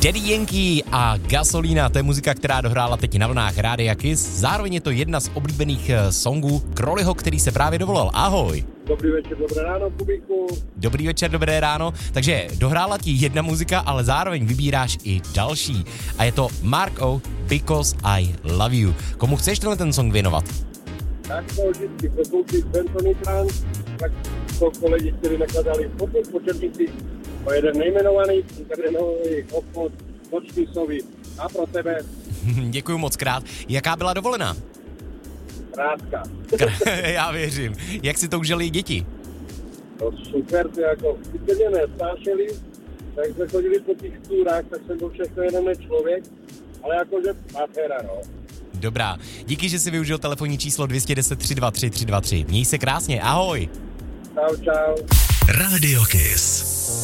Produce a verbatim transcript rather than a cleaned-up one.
Daddy Yankee a Gasolina, to je muzika, která dohrála teď na vlnách Rádia Kiss. Zároveň je to jedna z oblíbených songů Crowleyho, který se právě dovolal. Ahoj. Dobrý večer, dobré ráno, Kubíku. Dobrý večer, dobré ráno. Takže dohrála ti jedna muzika, ale zároveň vybíráš i další. A je to Mark O, Because I Love You. Komu chceš tenhle ten song věnovat? Tak to vždycky poslouchí Symphony Trance, tak to kolegy, kteří nakladali pokud po Černici, to jeden nejmenovaný internetový obchod Noční sovy. A pro tebe. Děkuju moc krát. Jaká byla dovolená? Kráská. Já věřím. Jak si to užili děti? To super, to jako úplně nestášeli, tak jsme chodili po těch túrách, tak jsem byl všechno jeden člověk, ale jakože aféra, no. Dobrá. Díky, že jsi využil telefonní číslo dvě jedna nula tři dva tři tři dva tři. Měj se krásně. Ahoj. Čau, čau. Radio Kiss.